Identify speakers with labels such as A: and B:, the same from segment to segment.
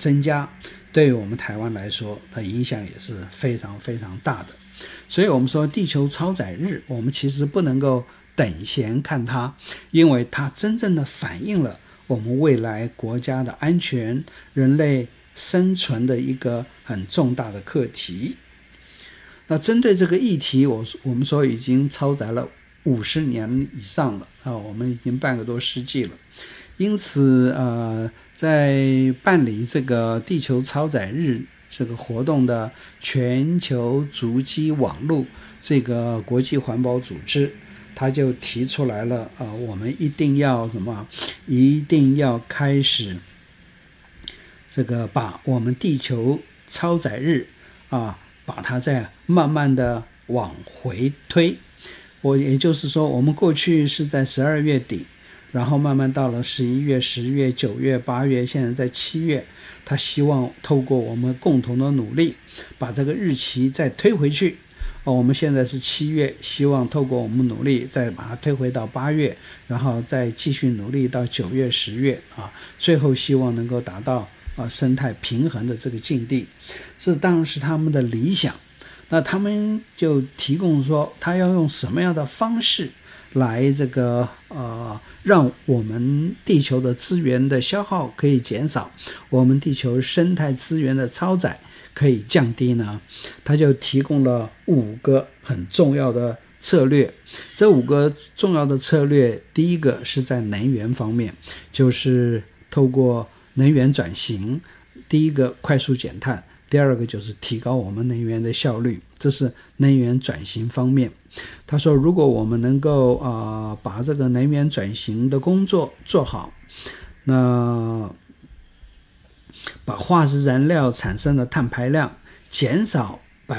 A: 增加，对于我们台湾来说，它影响也是非常非常大的。所以我们说地球超载日，我们其实不能够等闲看它，因为它真正的反映了我们未来国家的安全、人类生存的一个很重大的课题。那针对这个议题，我们说已经超载了50年以上了啊，我们已经半个多世纪了。因此在办理这个地球超载日这个活动的全球足迹网络这个国际环保组织，他就提出来了我们一定要一定要开始这个把我们地球超载日把它再慢慢的往回推。也就是说，我们过去是在12月底，然后慢慢到了11月、10月、9月、8月，现在在7月，他希望透过我们共同的努力，把这个日期再推回去。我们现在是7月，希望透过我们努力再把它推回到8月，然后再继续努力到9月、10月最后希望能够达到生态平衡的这个境地。这当然是他们的理想。那他们就提供说，他要用什么样的方式来让我们地球的资源的消耗可以减少，我们地球生态资源的超载可以降低呢？他就提供了5个很重要的策略。这5个重要的策略，第一个是在能源方面，就是透过能源转型，第一个快速减碳，第二个就是提高我们能源的效率，这是能源转型方面。他说，如果我们能够把这个能源转型的工作做好，那把化石燃料产生的碳排量减少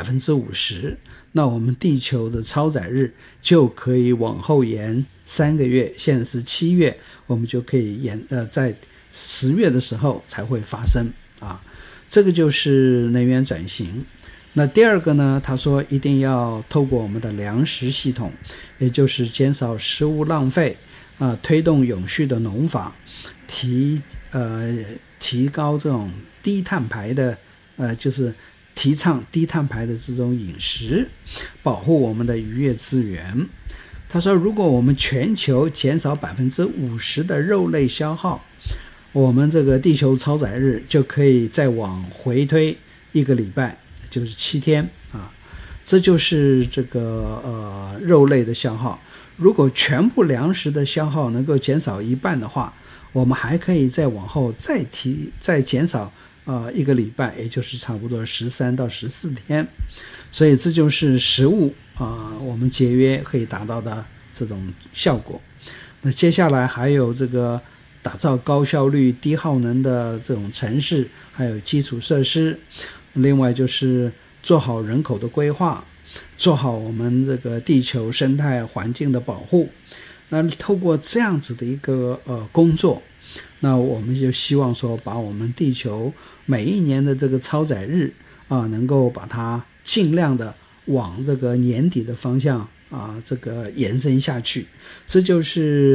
A: 50%，那我们地球的超载日就可以往后延3个月，现在是7月，我们就可以在10月的时候才会发生这个就是能源转型。那第二个呢，他说一定要透过我们的粮食系统，也就是减少食物浪费推动永续的农法，提高这种低碳排的就是提倡低碳排的这种饮食，保护我们的渔业资源。他说，如果我们全球减少50%的肉类消耗，我们这个地球超载日就可以再往回推1个礼拜，就是7天这就是这个肉类的消耗。如果全部粮食的消耗能够减少1半的话，我们还可以再往后再减少1个礼拜，也就是差不多13到14天。所以这就是食物我们节约可以达到的这种效果。那接下来还有这个打造高效率低耗能的这种城市，还有基础设施。另外就是做好人口的规划，做好我们这个地球生态环境的保护。那透过这样子的一个工作，那我们就希望说把我们地球每一年的这个超载日能够把它尽量的往这个年底的方向这个延伸下去。这就是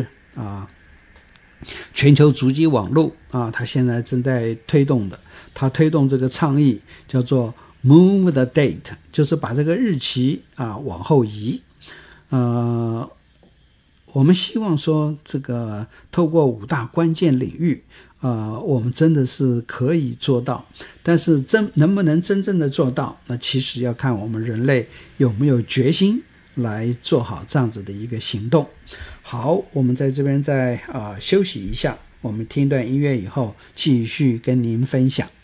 A: 全球足迹网络它现在正在推动的。它推动这个倡议叫做 Move the Date， 就是把这个日期往后移。我们希望说这个透过5大关键领域我们真的是可以做到，但是能不能真正的做到，那其实要看我们人类有没有决心来做好这样子的一个行动。好，我们在这边再休息一下，我们听段音乐以后继续跟您分享。